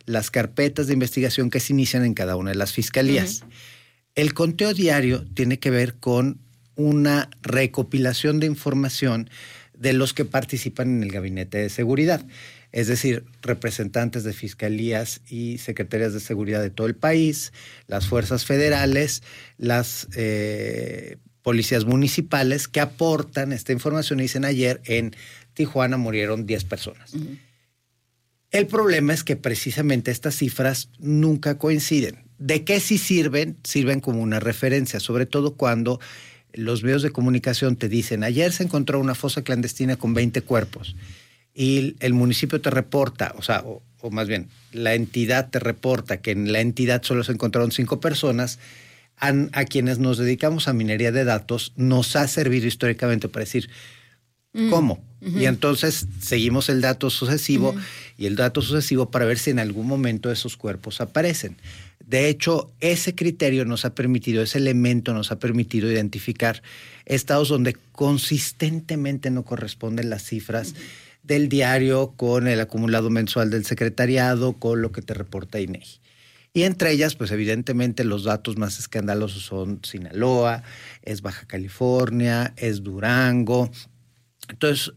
las carpetas de investigación que se inician en cada una de las fiscalías. El conteo diario tiene que ver con una recopilación de información de los que participan en el gabinete de seguridad. Es decir, representantes de fiscalías y secretarías de seguridad de todo el país, las fuerzas federales, las policías municipales que aportan esta información y dicen ayer en Tijuana murieron 10 personas. El problema es que precisamente estas cifras nunca coinciden. ¿De qué sí sirven? Sirven como una referencia, sobre todo cuando los medios de comunicación te dicen ayer se encontró una fosa clandestina con 20 cuerpos. Y el municipio te reporta, o más bien, la entidad te reporta que en la entidad solo se encontraron 5 personas, a quienes nos dedicamos a minería de datos, nos ha servido históricamente para decir, ¿cómo? Y entonces seguimos el dato sucesivo y el dato sucesivo para ver si en algún momento esos cuerpos aparecen. De hecho, ese criterio nos ha permitido, ese elemento nos ha permitido identificar estados donde consistentemente no corresponden las cifras del diario con el acumulado mensual del secretariado, con lo que te reporta INEGI. Y entre ellas, pues evidentemente los datos más escandalosos son Sinaloa, es Baja California, es Durango, entonces,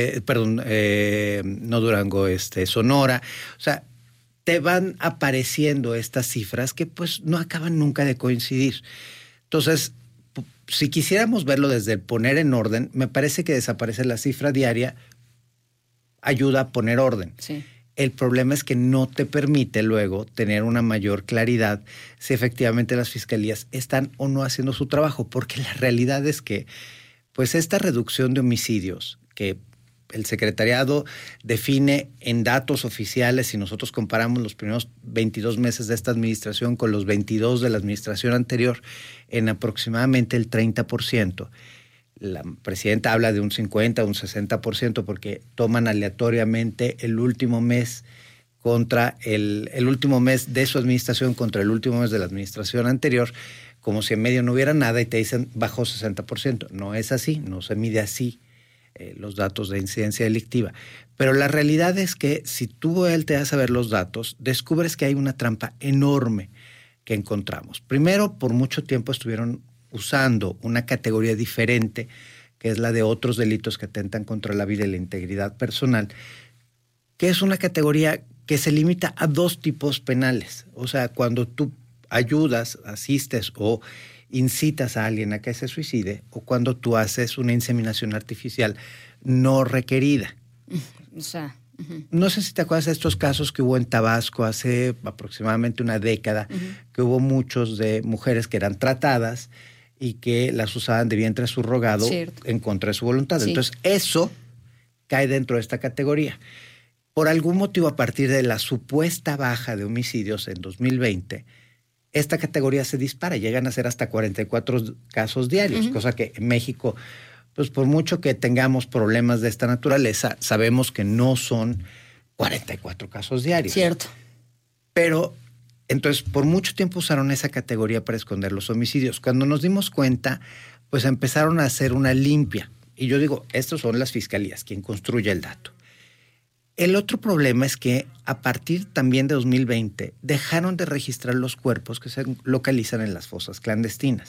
no Durango, Sonora. O sea, te van apareciendo estas cifras que pues no acaban nunca de coincidir. Entonces, si quisiéramos verlo desde el poner en orden, me parece que desaparece la cifra diaria ayuda a poner orden. Sí. El problema es que no te permite luego tener una mayor claridad si efectivamente las fiscalías están o no haciendo su trabajo, porque la realidad es que pues esta reducción de homicidios que el secretariado define en datos oficiales, si nosotros comparamos los primeros 22 meses de esta administración con los 22 de la administración anterior, en aproximadamente el 30%. La presidenta habla de un 50, un 60%, porque toman aleatoriamente el último mes contra el último mes de su administración contra el último mes de la administración anterior, como si en medio no hubiera nada y te dicen bajó 60%. No es así, no se mide así los datos de incidencia delictiva. Pero la realidad es que si tú volteas a ver los datos, descubres que hay una trampa enorme que encontramos. Primero, por mucho tiempo estuvieron usando una categoría diferente, que es la de otros delitos que atentan contra la vida y la integridad personal, que es una categoría que se limita a 2 tipos penales. O sea, cuando tú ayudas, asistes o incitas a alguien a que se suicide, o cuando tú haces una inseminación artificial no requerida. O sea... No sé si te acuerdas de estos casos que hubo en Tabasco hace aproximadamente una década, que hubo muchos de mujeres que eran tratadas y que las usaban de vientre subrogado en contra de su voluntad. Sí. Entonces, eso cae dentro de esta categoría. Por algún motivo, a partir de la supuesta baja de homicidios en 2020, esta categoría se dispara, llegan a ser hasta 44 casos diarios, cosa que en México, pues por mucho que tengamos problemas de esta naturaleza, sabemos que no son 44 casos diarios. Cierto. Pero entonces, por mucho tiempo usaron esa categoría para esconder los homicidios. Cuando nos dimos cuenta, pues empezaron a hacer una limpia. Y yo digo, estos son las fiscalías, quien construye el dato. El otro problema es que a partir también de 2020 dejaron de registrar los cuerpos que se localizan en las fosas clandestinas.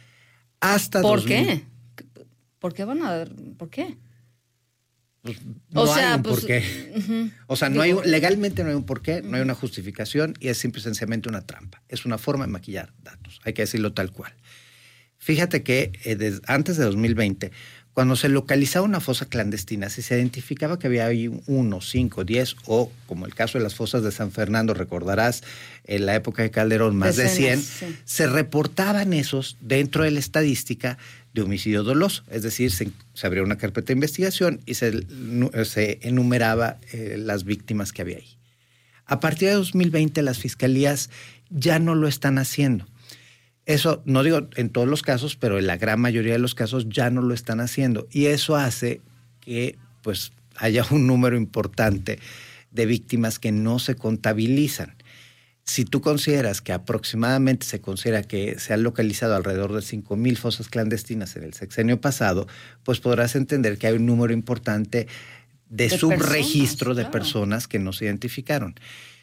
Hasta ¿Por qué? ¿Por qué van a ver? ¿Por qué? Pues no hay un porqué. O sea, legalmente no hay un porqué, no hay una justificación y es simple y sencillamente una trampa. Es una forma de maquillar datos, hay que decirlo tal cual. Fíjate que antes de 2020, cuando se localizaba una fosa clandestina, si se identificaba que había ahí 1, 5, 10 o, como el caso de las fosas de San Fernando, recordarás, en la época de Calderón, más de 100, se reportaban esos dentro de la estadística de homicidio doloso. Es decir, se abría una carpeta de investigación y se enumeraba las víctimas que había ahí. A partir de 2020, las fiscalías ya no lo están haciendo. Eso, no digo en todos los casos, pero en la gran mayoría de los casos ya no lo están haciendo. Y eso hace que pues haya un número importante de víctimas que no se contabilizan. Si tú consideras que aproximadamente se considera que se han localizado alrededor de 5,000 fosas clandestinas en el sexenio pasado, pues podrás entender que hay un número importante de subregistro de personas que no se identificaron.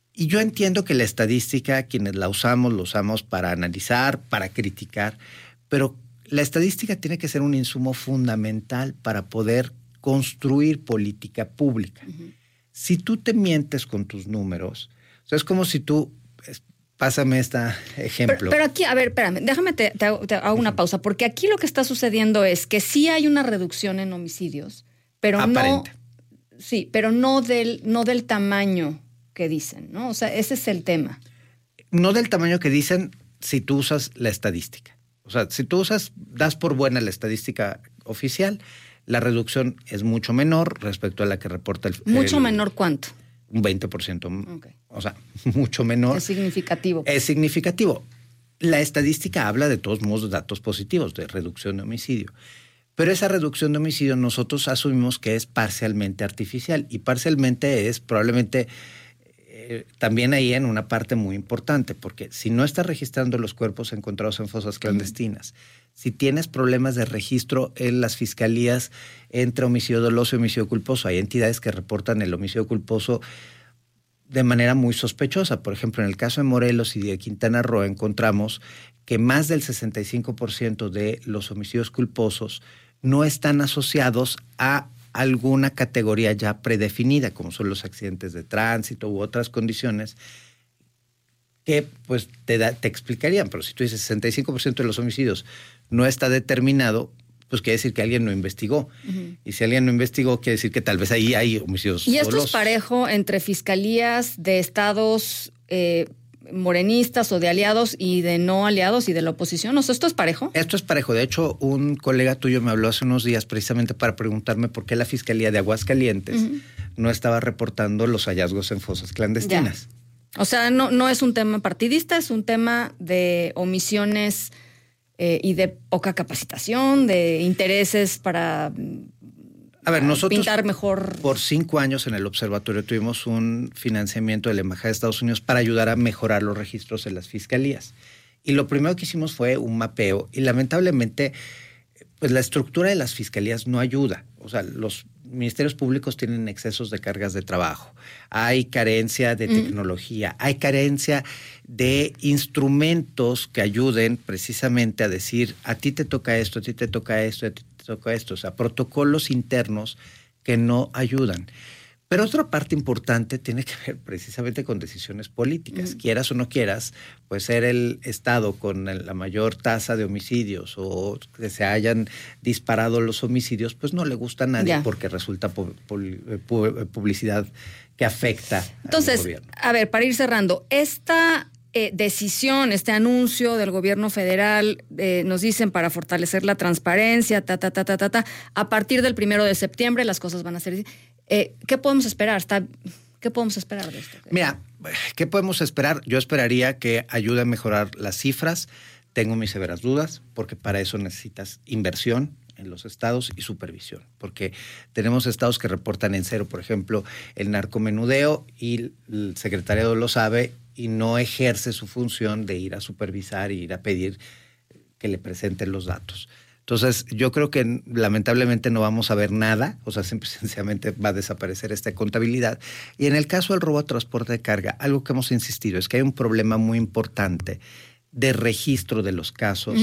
Y yo entiendo que la estadística, quienes la usamos, lo usamos para analizar, para criticar, pero la estadística tiene que ser un insumo fundamental para poder construir política pública. Uh-huh. Si tú te mientes con tus números, o sea, es como si tú... Pásame este ejemplo. Pero aquí, a ver, espérame, déjame te hago una pausa, porque aquí lo que está sucediendo es que sí hay una reducción en homicidios, pero aparente. pero no del tamaño que dicen, ¿no? O sea, ese es el tema. No del tamaño que dicen si tú usas la estadística. O sea, si tú das por buena la estadística oficial, la reducción es mucho menor respecto a la que reporta el... ¿Mucho menor cuánto? Un 20%. Okay. O sea, mucho menor. Es significativo. Es significativo. La estadística habla de todos modos de datos positivos, de reducción de homicidio. Pero esa reducción de homicidio nosotros asumimos que es parcialmente artificial y parcialmente es probablemente también ahí en una parte muy importante, porque si no estás registrando los cuerpos encontrados en fosas clandestinas, si tienes problemas de registro en las fiscalías entre homicidio doloso y homicidio culposo, hay entidades que reportan el homicidio culposo de manera muy sospechosa. Por ejemplo, en el caso de Morelos y de Quintana Roo encontramos que más del 65% de los homicidios culposos no están asociados a alguna categoría ya predefinida, como son los accidentes de tránsito u otras condiciones que pues te explicarían. Pero si tú dices 65% de los homicidios no está determinado, pues quiere decir que alguien no investigó. Uh-huh. Y si alguien no investigó, quiere decir que tal vez ahí hay homicidios dolosos. ¿Y esto dolosos? Es parejo entre fiscalías de estados morenistas o de aliados y de no aliados y de la oposición? ¿O sea, esto es parejo? Esto es parejo. De hecho, un colega tuyo me habló hace unos días precisamente para preguntarme por qué la Fiscalía de Aguascalientes no estaba reportando los hallazgos en fosas clandestinas. Ya. O sea, no es un tema partidista, es un tema de omisiones y de poca capacitación, de intereses para... A ver, nosotros pintar mejor. Por 5 años en el observatorio tuvimos un financiamiento de la Embajada de Estados Unidos para ayudar a mejorar los registros en las fiscalías. Y lo primero que hicimos fue un mapeo y lamentablemente pues la estructura de las fiscalías no ayuda. O sea, los ministerios públicos tienen excesos de cargas de trabajo. Hay carencia de tecnología, hay carencia de instrumentos que ayuden precisamente a decir a ti te toca esto, a ti te toca esto, a ti te toca esto. O sea, protocolos internos que no ayudan. Pero otra parte importante tiene que ver precisamente con decisiones políticas. Quieras o no quieras, pues ser el Estado con la mayor tasa de homicidios o que se hayan disparado los homicidios, pues no le gusta a nadie porque resulta publicidad que afecta al gobierno. Entonces, a ver, para ir cerrando, esta decisión, este anuncio del gobierno federal, nos dicen para fortalecer la transparencia, a partir del 1 de septiembre las cosas van a ser... ¿Qué podemos esperar? ¿Qué podemos esperar de esto? Mira, ¿qué podemos esperar? Yo esperaría que ayude a mejorar las cifras. Tengo mis severas dudas, porque para eso necesitas inversión en los estados y supervisión, porque tenemos estados que reportan en cero, por ejemplo, el narcomenudeo, y el secretariado lo sabe y no ejerce su función de ir a supervisar y ir a pedir que le presenten los datos. Entonces, yo creo que lamentablemente no vamos a ver nada, o sea, sencillamente va a desaparecer esta contabilidad. Y en el caso del robo a transporte de carga, algo que hemos insistido es que hay un problema muy importante de registro de los casos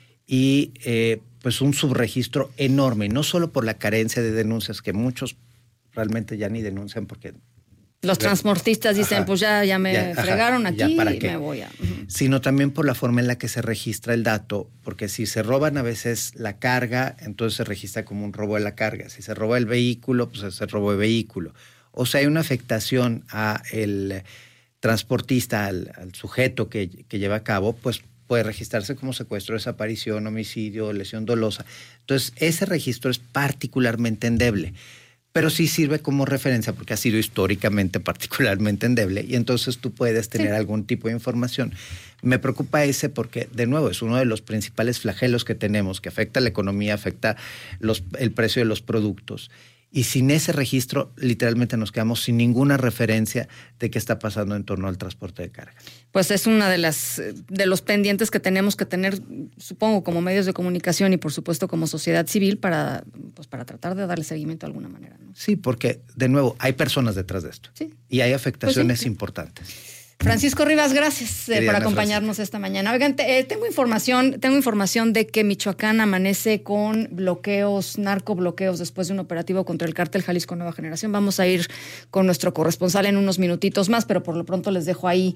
y pues un subregistro enorme, no solo por la carencia de denuncias, que muchos realmente ya ni denuncian porque... Los transportistas dicen, pues ya me fregaron aquí y me voy a... Sino también por la forma en la que se registra el dato, porque si se roban a veces la carga, entonces se registra como un robo de la carga. Si se roba el vehículo, pues es el robo de vehículo. O sea, hay una afectación al transportista, al sujeto que lleva a cabo, pues puede registrarse como secuestro, desaparición, homicidio, lesión dolosa. Entonces, ese registro es particularmente endeble. Pero sí sirve como referencia porque ha sido históricamente particularmente endeble y entonces tú puedes tener algún tipo de información. Me preocupa ese porque, de nuevo, es uno de los principales flagelos que tenemos, que afecta la economía, afecta el precio de los productos Y sin ese registro, literalmente nos quedamos sin ninguna referencia de qué está pasando en torno al transporte de carga. Pues es una de los pendientes que tenemos que tener, supongo, como medios de comunicación y por supuesto como sociedad civil para tratar de darle seguimiento de alguna manera, ¿no? Sí, porque de nuevo hay personas detrás de esto. Sí. Y hay afectaciones Pues sí. Importantes. Francisco Rivas, gracias por acompañarnos esta mañana. Oigan, tengo información de que Michoacán amanece con narcobloqueos después de un operativo contra el cártel Jalisco Nueva Generación. Vamos a ir con nuestro corresponsal en unos minutitos más, pero por lo pronto les dejo ahí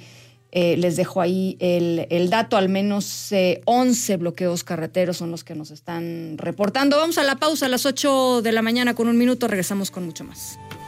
el dato. Al menos 11 bloqueos carreteros son los que nos están reportando. Vamos a la pausa a las 8 de la mañana con 1 minuto. Regresamos con mucho más.